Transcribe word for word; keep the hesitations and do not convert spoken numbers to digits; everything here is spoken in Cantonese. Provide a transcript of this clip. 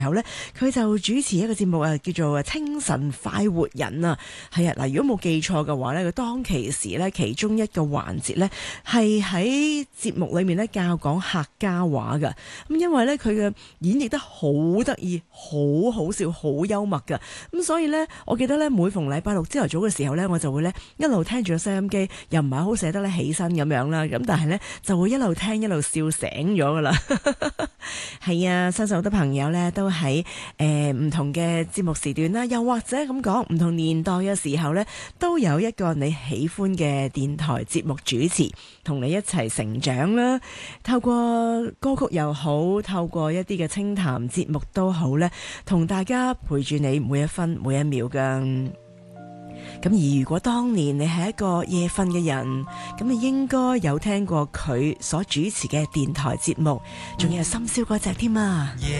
後咧，佢就主持一個節目啊，叫做《清晨快活人》啊。係啊，嗱，如果冇記錯嘅話咧，佢當其時咧，其中一個環節咧，係喺節目裏面咧教講客家話噶。咁因為咧佢嘅演繹得好得意，好好笑，好幽默噶。咁所以咧，我記得咧每逢禮拜六朝頭早嘅時候咧，我就會咧一路聽住個收音機，又唔係好捨得咧起身咁樣啦。咁但係咧就會一路聽一路笑醒咗噶啦。係啊，相信好多朋友咧都喺誒唔同嘅節目時段啦，又或者咁講唔同年代嘅時候咧，都有一個你喜歡嘅電台節目主持，同你一齊成長啦。透過歌曲又好，透過一啲嘅清談節目都好咧，同大家陪住你每一分每一秒噶。咁而如果當年你係一個夜瞓嘅人，咁你應該有聽過佢所主持嘅電台節目，仲要係深宵嗰隻添啊。